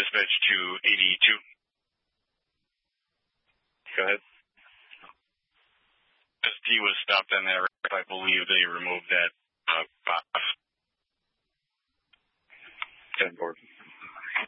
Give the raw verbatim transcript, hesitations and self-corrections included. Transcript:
dispatch to eighty-two. Go ahead. S T was stopped on that ramp. I believe they removed that uh, box. ten four.